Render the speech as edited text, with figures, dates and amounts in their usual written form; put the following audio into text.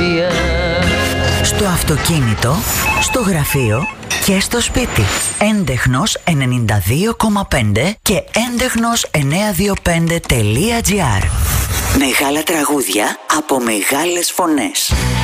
καρδιά. Στο αυτοκίνητο, στο γραφείο και στο σπίτι. Έντεχνος 92,5 και έντεχνος 925.gr. Μεγάλα τραγούδια από μεγάλες φωνές.